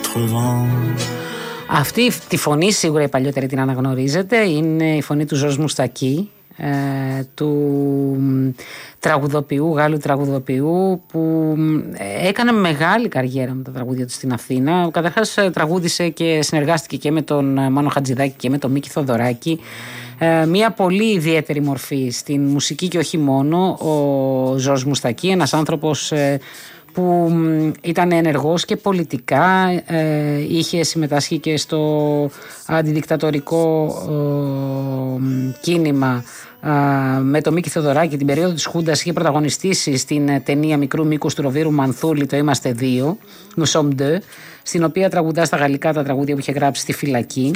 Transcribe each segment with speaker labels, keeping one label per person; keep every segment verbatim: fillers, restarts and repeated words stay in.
Speaker 1: Αυτή τη φωνή σίγουρα οι παλιότεροι την αναγνωρίζετε. Είναι η φωνή του Ζορζ Μουστακή, ε, του τραγουδοποιού, Γάλλου τραγουδοποιού, που έκανε μεγάλη καριέρα με τα τραγούδια του στην Αθήνα. Καταρχάς τραγούδισε και συνεργάστηκε και με τον Μάνο Χατζηδάκη και με τον Μίκη Θοδωράκη. Ε, μια πολύ ιδιαίτερη μορφή στην μουσική και όχι μόνο. Ο Ζορζ Μουστακή, ένας άνθρωπος ε, που ήταν ενεργός και πολιτικά, ε, είχε συμμετάσχει και στο αντιδικτατορικό ε, κίνημα ε, με τον Μίκη Θοδωράκη την περίοδο της Χούντας. Είχε πρωταγωνιστήσει στην ταινία μικρού μήκους του Ροβίρου Μανθούλη, το Είμαστε δύο, Nous sommes deux, στην οποία τραγουδά στα γαλλικά τα τραγούδια που είχε γράψει στη φυλακή.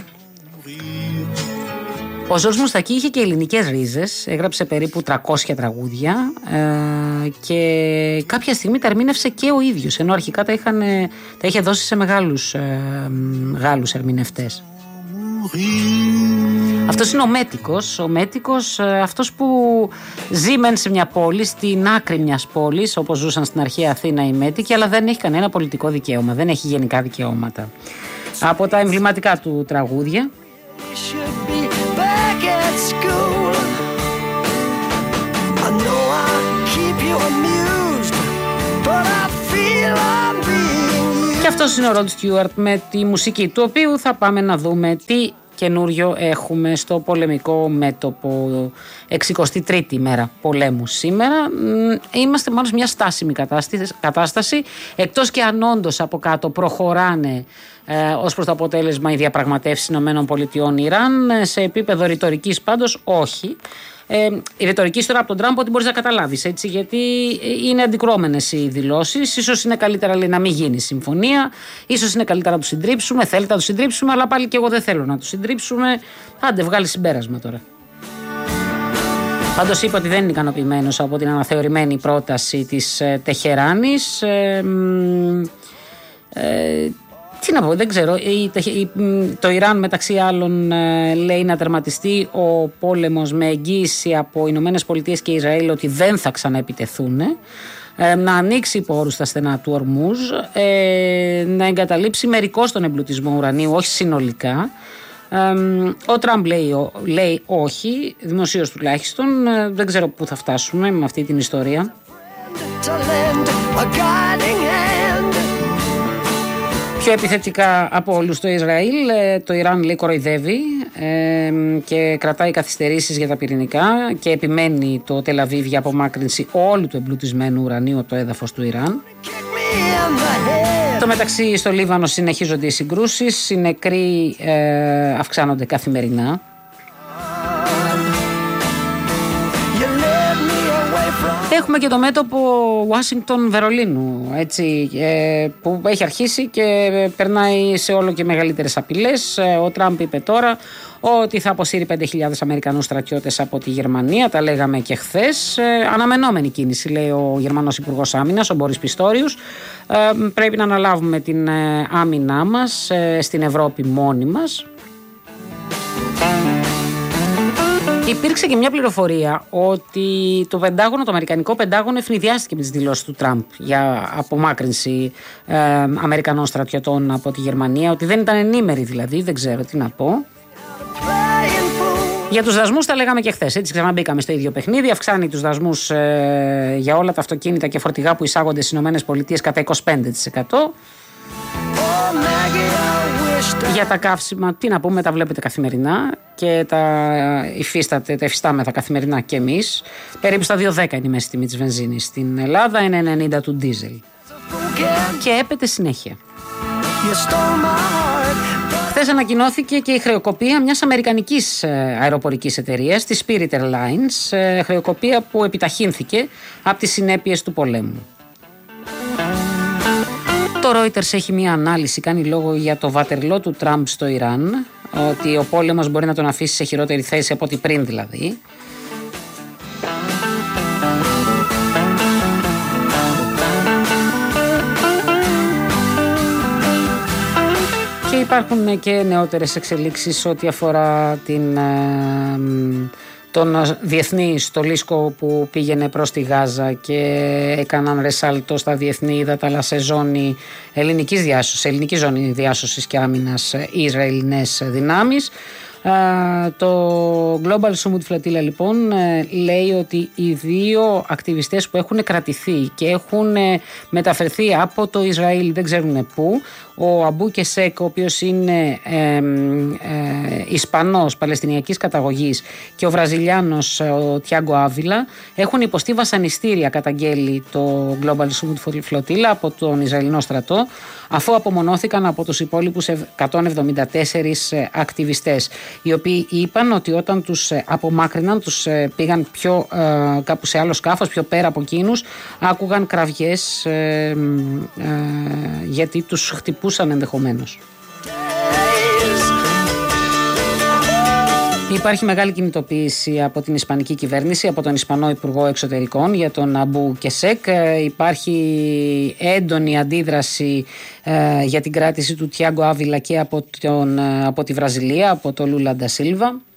Speaker 1: Ο Ζορζ Μουστακή είχε και ελληνικές ρίζες, έγραψε περίπου τριακόσια τραγούδια ε, και κάποια στιγμή τα ερμήνευσε και ο ίδιος, ενώ αρχικά τα, είχαν, τα είχε δώσει σε μεγάλους ε, Γάλλους ερμηνευτές. Αυτός είναι ο Μέτικος, ο Μέτικος, ε, αυτός που ζει μεν σε μια πόλη, στην άκρη μιας πόλης, όπως ζούσαν στην αρχαία Αθήνα οι Μέτικοι, αλλά δεν έχει κανένα πολιτικό δικαίωμα, δεν έχει γενικά δικαιώματα. Από τα εμβληματικά του τραγούδια και αυτός είναι ο Ροντ Στιούαρτ με τη μουσική του οποίου θα πάμε να δούμε τι καινούριο έχουμε στο πολεμικό μέτωπο. εξηκοστή τρίτη ημέρα πολέμου σήμερα. Είμαστε μάλλον σε μια στάσιμη κατάσταση, εκτός και αν όντως από κάτω προχωράνε ε, ως προς το αποτέλεσμα οι διαπραγματεύσεις ΗΠΑ-Ιράν. Σε επίπεδο ρητορικής πάντως όχι. Ε, η ρητορική τώρα από τον Τραμπ ότι μπορείς να καταλάβεις, έτσι, γιατί είναι αντικρώμενες οι δηλώσεις. Ίσως είναι καλύτερα, λέει, να μην γίνει συμφωνία, ίσως είναι καλύτερα να τους συντρίψουμε, θέλετε να τους συντρίψουμε, αλλά πάλι και εγώ δεν θέλω να τους συντρίψουμε. Άντε, βγάλει συμπέρασμα τώρα. Πάντως είπε ότι δεν είναι ικανοποιημένος από την αναθεωρημένη πρόταση της ε, Τεχεράνης. Ε, ε, Τι να πω, δεν ξέρω. Το Ιράν μεταξύ άλλων λέει να τερματιστεί ο πόλεμος με εγγύηση από Ηνωμένες Πολιτείες και Ισραήλ ότι δεν θα ξαναεπιτεθούν, να ανοίξει πόρους στα στενά του Ορμούζ, να εγκαταλείψει μερικώς τον εμπλουτισμό ουρανίου, όχι συνολικά. Ο Τραμπ λέει, λέει όχι, δημοσίως τουλάχιστον. Δεν ξέρω πού θα φτάσουμε με αυτή την ιστορία. Πιο επιθετικά από όλους το Ισραήλ, το Ιράν, λέει, κοροϊδεύει ε, και κρατάει καθυστερήσεις για τα πυρηνικά και επιμένει το Τελαβίβ για απομάκρυνση όλου του εμπλουτισμένου ουρανίου από το έδαφος του Ιράν. Το μεταξύ στο Λίβανο συνεχίζονται οι συγκρούσεις, οι νεκροί ε, αυξάνονται καθημερινά. Έχουμε και το μέτωπο Ουάσιγκτον-Βερολίνου, έτσι, ε, που έχει αρχίσει και περνάει σε όλο και μεγαλύτερες απειλές. Ο Τραμπ είπε τώρα ότι θα αποσύρει πέντε χιλιάδες Αμερικανούς στρατιώτες από τη Γερμανία, τα λέγαμε και χθες. Ε, αναμενόμενη κίνηση, λέει ο Γερμανός Υπουργός Άμυνας, ο Μπόρις Πιστόριους. Ε, πρέπει να αναλάβουμε την ε, άμυνά μας ε, στην Ευρώπη μόνοι μας. Υπήρξε και μια πληροφορία ότι το Πεντάγωνο, το Αμερικανικό Πεντάγωνο, ευνηδιάστηκε με τις δηλώσεις του Τραμπ για απομάκρυνση ε, Αμερικανών στρατιωτών από τη Γερμανία, ότι δεν ήταν ενήμεροι δηλαδή, δεν ξέρω τι να πω. Για τους δασμούς τα λέγαμε και χθες, έτσι ξαναμπήκαμε στο ίδιο παιχνίδι. Αυξάνει τους δασμούς ε, για όλα τα αυτοκίνητα και φορτηγά που εισάγονται στις ΗΠΑ κατά είκοσι πέντε τοις εκατό. Για τα καύσιμα, τι να πούμε, τα βλέπετε καθημερινά και τα υφίσταται, τα υφιστάμεθα καθημερινά και εμείς. Περίπου στα δύο δέκα είναι η μέση τιμή της βενζίνης στην Ελλάδα, ένα ενενήντα του ντίζελ. Και έπεται συνέχεια. Χθες ανακοινώθηκε και η χρεοκοπία μιας αμερικανικής αεροπορικής εταιρείας, της Spirit Airlines, χρεοκοπία που επιταχύνθηκε από τις συνέπειες του πολέμου. Το Reuters έχει μια ανάλυση, κάνει λόγο για το βατερλό του Τραμπ στο Ιράν, ότι ο πόλεμος μπορεί να τον αφήσει σε χειρότερη θέση από ό,τι πριν δηλαδή. Και υπάρχουν και νεότερες εξελίξεις ό,τι αφορά την, τον διεθνή στολίσκο που πήγαινε προς τη Γάζα και έκαναν ρεσάλτο στα διεθνή ύδατα, αλλά σε ζώνη ελληνικής διάσωσης, ελληνική ζώνη διάσωσης και άμυνας οι Ισραηλινές δυνάμεις. Το Global Summit Flotilla λοιπόν λέει ότι οι δύο ακτιβιστές που έχουν κρατηθεί και έχουν μεταφερθεί από το Ισραήλ, δεν ξέρουν πού, ο Αμπού Κεσέκ, ο οποίος είναι ε, ε, Ισπανός Παλαιστινιακής καταγωγής, και ο Βραζιλιάνος ο Τιάγκο Άβιλα, έχουν υποστεί βασανιστήρια, καταγγέλει το Global Summit Flotilla, από τον Ισραηλινό στρατό, αφού απομονώθηκαν από τους υπόλοιπους εκατόν εβδομήντα τέσσερις ακτιβιστές, οι οποίοι είπαν ότι όταν τους απομάκρυναν, τους πήγαν πιο, ε, κάπου σε άλλο σκάφος, πιο πέρα από εκείνους, άκουγαν κραυγές ε, ε, γιατί τους χτυπούσαν ενδεχομένως. Υπάρχει μεγάλη κινητοποίηση από την Ισπανική κυβέρνηση, από τον Ισπανό Υπουργό Εξωτερικών για τον Αμπού Κεσέκ. Υπάρχει έντονη αντίδραση ε, για την κράτηση του Τιάγκο Άβιλα και από, τον, από τη Βραζιλία, από τον Λούλα Ντα Σίλβα.